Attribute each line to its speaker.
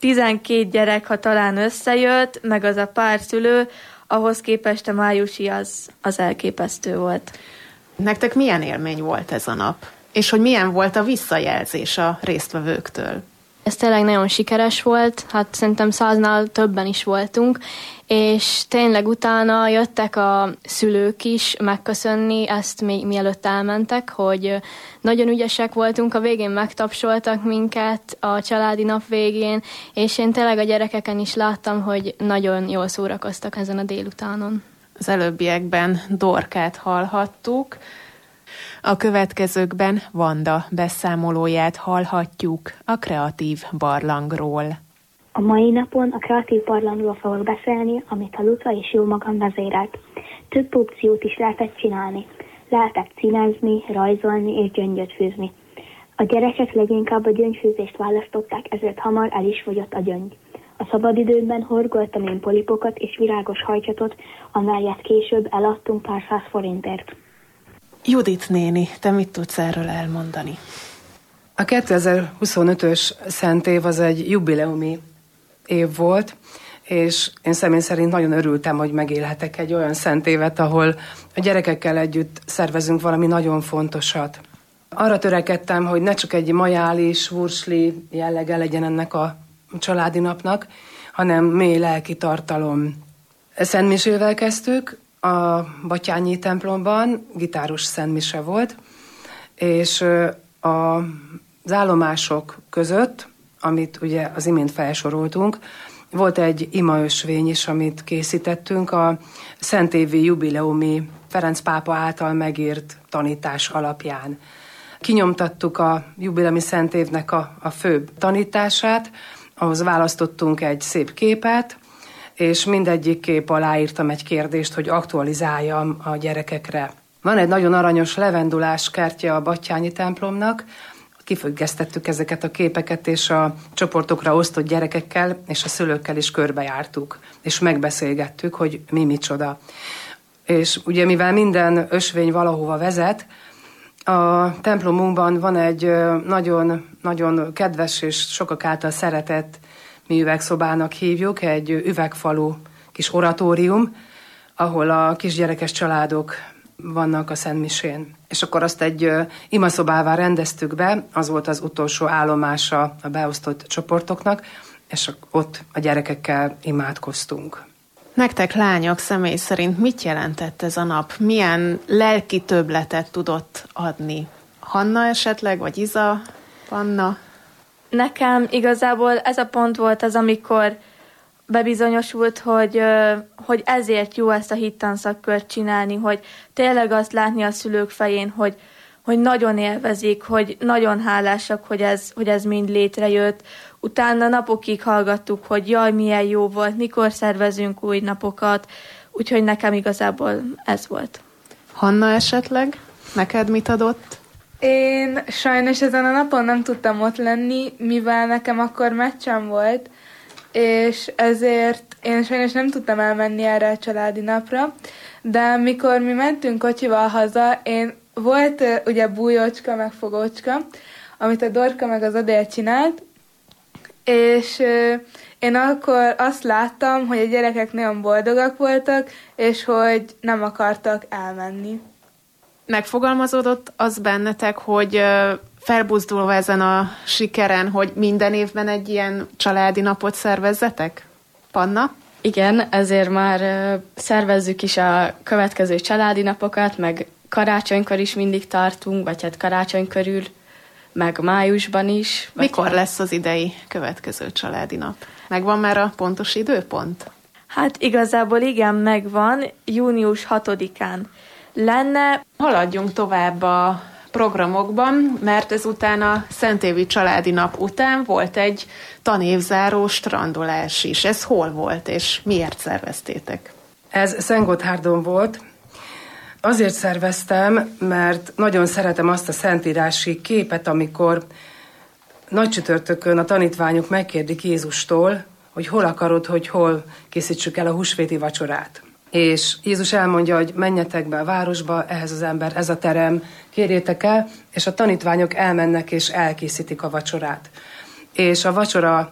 Speaker 1: 12 gyerek, ha talán összejött, meg az a pár szülő, ahhoz képest a májusi az elképesztő volt.
Speaker 2: Nektek milyen élmény volt ez a nap? És hogy milyen volt a visszajelzés a résztvevőktől?
Speaker 3: Ez tényleg nagyon sikeres volt, hát szerintem 100-nál többen is voltunk, és tényleg utána jöttek a szülők is megköszönni ezt még mielőtt elmentek, hogy nagyon ügyesek voltunk, a végén megtapsoltak minket a családi nap végén, és én tényleg a gyerekeken is láttam, hogy nagyon jól szórakoztak ezen a délutánon.
Speaker 2: Az előbbiekben Dorkát hallhattuk, a következőkben Vanda beszámolóját hallhatjuk a Kreatív Barlangról.
Speaker 4: A mai napon a Kreatív Barlangról fogok beszélni, amit a Luca és jó magam vezérelt. Több opciót is lehetett csinálni. Lehetett színezni, rajzolni és gyöngyöt fűzni. A gyerekek leginkább a gyöngyfűzést választották, ezért hamar el is fogyott a gyöngy. A szabadidőmben horgoltam én polipokat és virágos hajcsatot, amelyet később eladtunk pár 100 forintért.
Speaker 2: Judit néni, te mit tudsz erről elmondani?
Speaker 5: A 2025-ös Szent Év az egy jubileumi év volt, és én személy szerint nagyon örültem, hogy megélhetek egy olyan Szent Évet, ahol a gyerekekkel együtt szervezünk valami nagyon fontosat. Arra törekedtem, hogy ne csak egy majális, vursli jellege legyen ennek a családi napnak, hanem mély lelki tartalom. Szentmisével kezdtük, a Batthyányi templomban gitáros szentmise volt, és az állomások között, amit ugye az imént felsoroltunk, volt egy imaösvény is, amit készítettünk a szentévi jubileumi Ferenc pápa által megírt tanítás alapján. Kinyomtattuk a jubileumi Szent Évnek a főbb tanítását, ahhoz választottunk egy szép képet, és mindegyik kép alá írtam egy kérdést, hogy aktualizáljam a gyerekekre. Van egy nagyon aranyos levendulás kertje a Batthyányi templomnak, kifüggesztettük ezeket a képeket, és a csoportokra osztott gyerekekkel és a szülőkkel is körbejártuk, és megbeszélgettük, hogy mi micsoda. És ugye mivel minden ösvény valahova vezet, a templomunkban van egy nagyon kedves és sokak által szeretett, mi üvegszobának hívjuk, egy üvegfalú kis oratórium, ahol a kisgyerekes családok vannak a szentmisén. És akkor azt egy imaszobává rendeztük be, az volt az utolsó állomása a beosztott csoportoknak, és ott a gyerekekkel imádkoztunk.
Speaker 2: Nektek lányok személy szerint mit jelentett ez a nap? Milyen lelki többletet tudott adni? Hanna esetleg, vagy Iza, Panna?
Speaker 1: Nekem igazából ez a pont volt az, amikor bebizonyosult, hogy ezért jó ezt a hittanszakört csinálni, hogy tényleg azt látni a szülők fején, hogy nagyon élvezik, hogy nagyon hálásak, hogy ez mind létrejött. Utána napokig hallgattuk, hogy jaj, milyen jó volt, mikor szervezünk új napokat, úgyhogy nekem igazából ez volt.
Speaker 2: Hanna esetleg? Neked mit adott?
Speaker 6: Én sajnos ezen a napon nem tudtam ott lenni, mivel nekem akkor meccsem volt, és ezért én sajnos nem tudtam elmenni erre a családi napra, de mikor mi mentünk kocsival haza, volt ugye bújócska, meg fogócska, amit a Dorka meg az Adél csinált, és én akkor azt láttam, hogy a gyerekek nagyon boldogak voltak, és hogy nem akartak elmenni.
Speaker 2: Megfogalmazódott az bennetek, hogy felbuzdulva ezen a sikeren, hogy minden évben egy ilyen családi napot szervezzetek? Panna?
Speaker 3: Igen, ezért már szervezzük is a következő családi napokat, meg karácsonykor is mindig tartunk, vagy hát karácsony körül, meg májusban is.
Speaker 2: Mikor lesz az idei következő családi nap? Megvan már a pontos időpont?
Speaker 1: Hát igazából igen, megvan, június 6-án lenne.
Speaker 2: Haladjunk tovább a programokban, mert ezután a szentévi családi nap után volt egy tanévzáró strandolás is. Ez hol volt, és miért szerveztétek?
Speaker 5: Ez Szentgotthárdon volt. Azért szerveztem, mert nagyon szeretem azt a szentírási képet, amikor nagycsütörtökön a tanítványok megkérdik Jézustól, hogy hol akarod, hogy hol készítsük el a húsvéti vacsorát. És Jézus elmondja, hogy menjetek be a városba, ehhez az ember, ez a terem, kérjétek el, és a tanítványok elmennek és elkészítik a vacsorát. És a vacsora